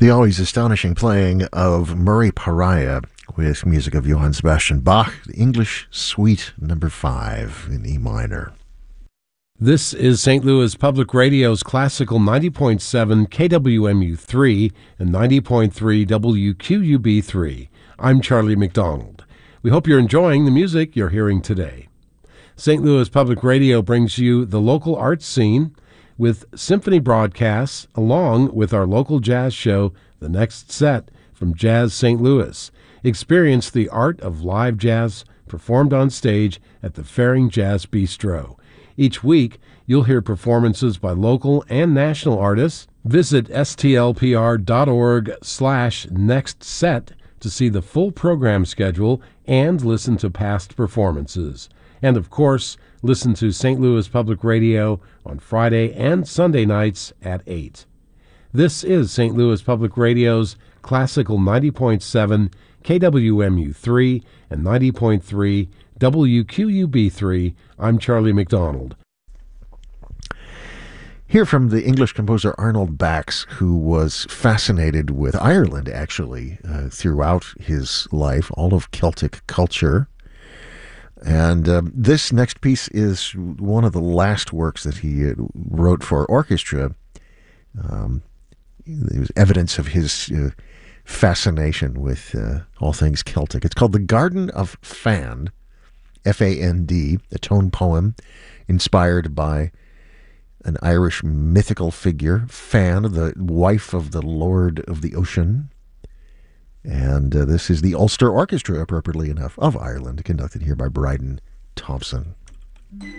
The always astonishing playing of Murray Pariah with music of Johann Sebastian Bach, the English Suite Number 5 in E minor. This is St. Louis Public Radio's classical 90.7 KWMU3 and 90.3 WQUB3. I'm Charlie McDonald. We hope you're enjoying the music you're hearing today. St. Louis Public Radio brings you the local arts scene with symphony broadcasts along with our local jazz show, The Next Set from Jazz St. Louis. Experience the art of live jazz performed on stage at the Faring Jazz Bistro. Each week, you'll hear performances by local and national artists. Visit stlpr.org/nextset to see the full program schedule and listen to past performances. And of course, listen to St. Louis Public Radio on Friday and Sunday nights at 8. This is St. Louis Public Radio's classical 90.7 KWMU3 and 90.3 WQUB3. I'm Charlie McDonald. Hear from the English composer Arnold Bax, who was fascinated with Ireland, actually, throughout his life, all of Celtic culture. And this next piece is one of the last works that he wrote for orchestra. It was evidence of his fascination with all things Celtic. It's called The Garden of Fand, F-A-N-D, a tone poem inspired by an Irish mythical figure, Fan, the wife of the Lord of the Ocean. And this is the Ulster Orchestra, appropriately enough, of Ireland, conducted here by Bryden Thompson.